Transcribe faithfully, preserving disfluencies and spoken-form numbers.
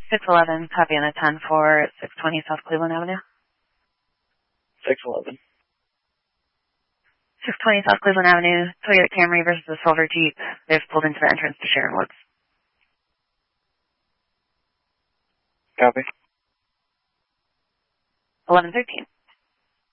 six eleven, copy on a ten for six twenty South Cleveland Avenue. six eleven. six twenty South Cleveland Avenue, Toyota Camry versus the silver Jeep. They've pulled into the entrance to Sharon Woods. Copy. eleven thirteen.